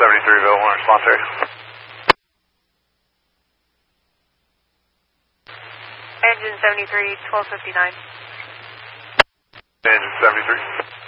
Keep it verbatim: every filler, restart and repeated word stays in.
seventy-three available on response area. Engine seventy-three, twelve fifty-nine. Engine seventy-three.